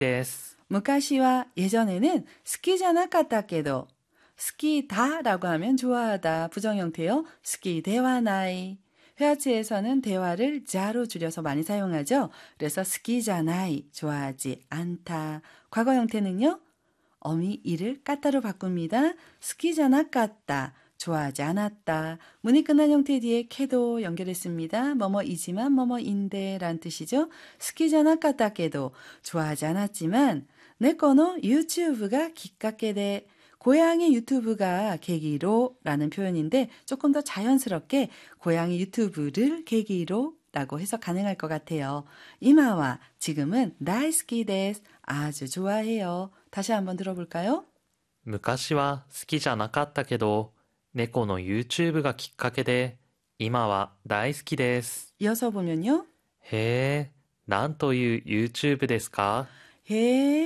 です。 昔は예전에는 스키잖았겠다けど 스키다라고 하면 좋아하다 부정 형태요. 스키대와 나이. 회화치에서는 대화를 자로 줄여서 많이 사용하죠. 그래서 스키자나이 좋아하지 않다. 과거 형태는요. 어미 이를 까따로 바꿉니다. 스키자나까따 좋아하지 않았다. 문이 끝난 형태 뒤에 캐도 연결했습니다. 뭐뭐이지만 뭐뭐인데 라는 뜻이죠. 스키자나까따께도 좋아하지 않았지만 내꺼노 유튜브가 기깎게돼 고양이 유튜브가 계기로 라는 표현인데 조금 더 자연스럽게 고양이 유튜브를 계기로 라고 해석 가능할 것 같아요. 이마와 지금은 다이스키 데스 아주 좋아해요. 다시 한번 들어볼까요? 昔は好きじゃなかったけど、猫の YouTube がきっかけで、今は大好きです。 이어서 보면요. へえ、なんという YouTube ですか? 해,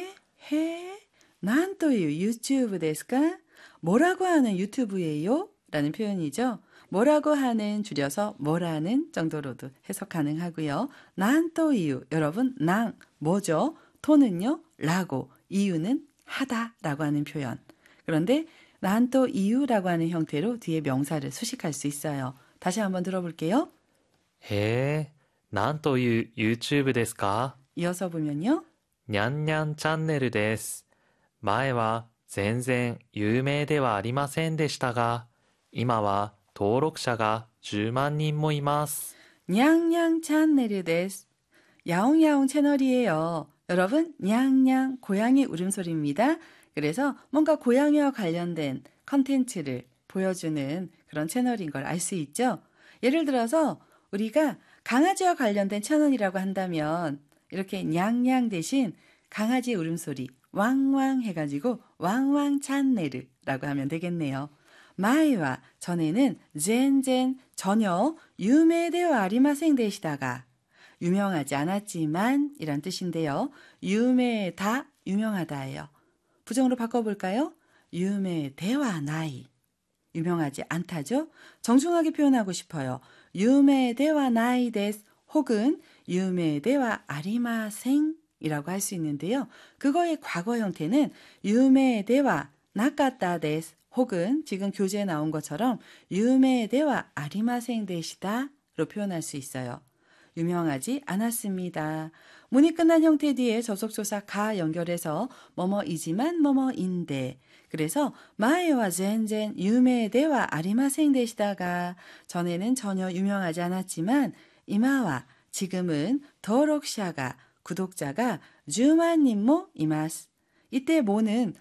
난또유 유튜브 데스까? 뭐라고 하는 유튜브예요? 라는 표현이죠. 뭐라고 하는 줄여서 뭐라는 정도로도 해석 가능하고요. 난또유 여러분 난 뭐죠? 토는요 라고 이유는 하다라고 하는 표현. 그런데 난또 이유라고 하는 형태로 뒤에 명사를 수식할 수 있어요. 다시 한번 들어볼게요. へえ、なんという YouTube ですか? 이어서 보면요. にゃんにゃんチャンネルです。前は全然有名ではありませんでしたが、今は登録者が10万人もいます。 냥냥 찬네르 데스. 야옹야옹 채널이에요. 여러분, 냥냥 고양이 울음소리입니다. 그래서 뭔가 고양이와 관련된 컨텐츠를 보여주는 그런 채널인 걸 알 수 있죠. 예를 들어서 우리가 강아지와 관련된 채널이라고 한다면 이렇게 냥냥 대신 강아지 울음소리 왕왕 해가지고 왕왕 찬네르라고 하면 되겠네요. 마이와 전에는 젠젠 전혀 유메데와 아리마생 되시다가 유명하지 않았지만 이란 뜻인데요. 유메다 유명하다예요. 부정으로 바꿔볼까요? 유메대와 나이 유명하지 않다죠. 정중하게 표현하고 싶어요. 유메대와 나이 데스 혹은 유메대와 아리마생 이라고 할 수 있는데요. 그거의 과거 형태는 유메대와 나까따 데스 혹은 지금 교재에 나온 것처럼 유메대와 아리마생 데시다로 표현할 수 있어요. 유명하지 않았습니다. 문이 끝난 형태 뒤에 접속조사 가 연결해서 뭐뭐이지만 뭐뭐인데 그래서 마에와 젠젠 유메대와 아리마생 데시다가 전에는 전혀 유명하지 않았지만 이마와 지금은 더록샤가 구독자가 10만 님모 이마스. 이때 모는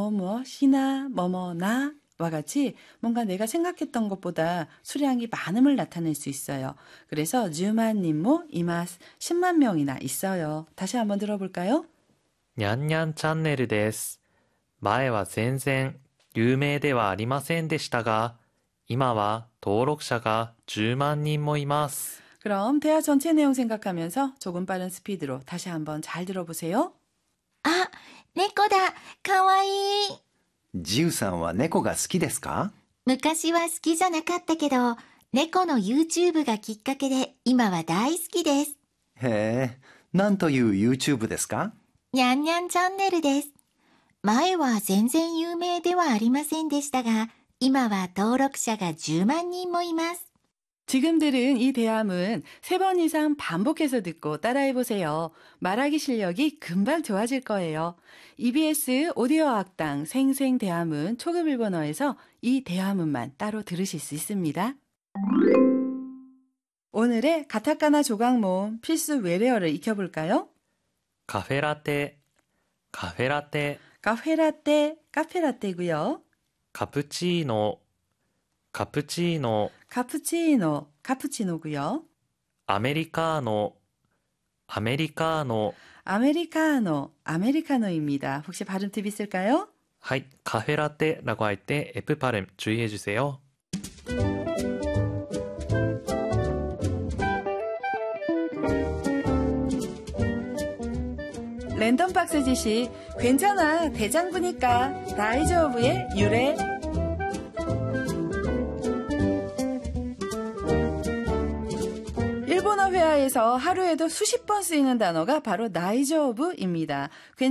뭐뭐시나 뭐뭐나 와 같이 뭔가 내가 생각했던 것보다 수량이 많음을 나타낼 수 있어요. 그래서 10만 님모 이마스 10만 명이나 있어요. 다시 한번 들어볼까요? にゃんにゃんチャンネルです。前は全然有名ではありませんでしたが、今は登録者が10万人もいます。 그럼 대화 전체 내용 생각하면서 조금 빠른 스피드로 다시 한번 잘 들어보세요. 아, 猫だ。かわいい。 ジウさんは猫が好きですか? 昔は好きじゃなかったけど、猫の YouTube がきっかけで今は大好きです。 へえ、なんという YouTube ですか? にゃんにゃんチャンネルです。前は全然有名ではありませんでしたが、今は登録者が10万人もいます。 지금 들은 이 대화문 3번 이상 반복해서 듣고 따라해보세요. 말하기 실력이 금방 좋아질 거예요. EBS 오디오 학당 생생 대화문 초급 일본어에서 이 대화문만 따로 들으실 수 있습니다. 오늘의 가타카나 조각 모음 필수 외래어를 익혀볼까요? カフェラテ、カフェラテ、 카페라떼, 카페라떼고요. カプチーノ、カプチーノ、 카푸치노, 카푸치노고요. アメリカーノ、アメリカーノ。 아메리카노, 아메리카노입니다. 혹시 발음 팁 있을까요? はい、カフェラテ라고 할 때 F 발음 주의해 주세요. 랜덤 박스 지시. 괜찮아, 대장부니까. 다이조부의 유래. 일본어 회화 대화에서 하루에도 수십 번 쓰이는 단어가 바로 다이조부입니다.